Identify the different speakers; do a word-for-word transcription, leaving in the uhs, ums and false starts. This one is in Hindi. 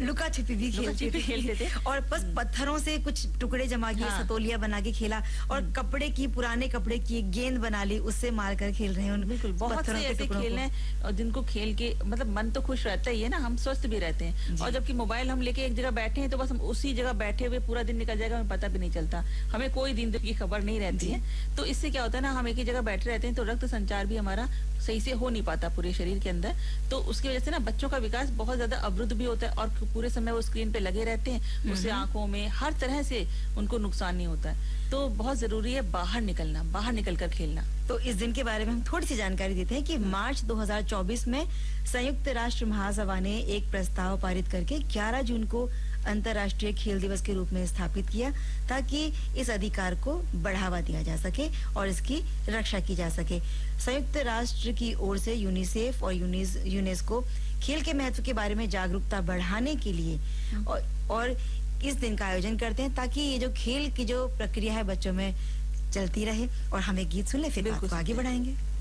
Speaker 1: लुका छिपी भी खेलते थे,
Speaker 2: खेलते थे
Speaker 1: और बस पत्थरों से कुछ टुकड़े जमा किए, हाँ। सतोलिया बना के खेला, और कपड़े की पुराने कपड़े की गेंद बना ली, उससे मार कर खेल रहे हैं।
Speaker 2: बिल्कुल, बहुत से ऐसे खेल हैं और जिनको खेल के मतलब मन तो खुश रहता ही है ना, हम स्वस्थ भी रहते हैं। और जबकि मोबाइल हम लेके एक जगह बैठे हैं तो बस हम उसी जगह बैठे हुए पूरा दिन निकल जाएगा, हमें पता भी नहीं चलता, हमें कोई दिन की खबर नहीं रहती है। तो इससे क्या होता है ना, हम एक ही जगह बैठे रहते हैं तो रक्त संचार भी हमारा सही से हो नहीं पाता पूरे शरीर के अंदर। तो उसकी वजह से ना बच्चों का विकास बहुत ज्यादा अवरुद्ध भी होता है और पूरे समय वो स्क्रीन पे लगे रहते हैं, उससे आंखों में हर तरह से उनको नुकसान नहीं होता है। तो बहुत जरूरी है बाहर निकलना, बाहर निकलकर खेलना।
Speaker 1: तो इस दिन के बारे में हम थोड़ी सी जानकारी देते हैं कि मार्च दो हज़ार चौबीस में संयुक्त राष्ट्र महासभा ने एक प्रस्ताव पारित करके ग्यारह जून को अंतर्राष्ट्रीय खेल दिवस के रूप में स्थापित किया, ताकि इस अधिकार को बढ़ावा दिया जा सके और इसकी रक्षा की जा सके। संयुक्त राष्ट्र की ओर से यूनिसेफ और यूनेस्को खेल के महत्व के बारे में जागरूकता बढ़ाने के लिए और, और इस दिन का आयोजन करते हैं, ताकि ये जो खेल की जो प्रक्रिया है बच्चों में चलती रहे। और हमें गीत सुन ले, फिर बात को आगे बढ़ाएंगे।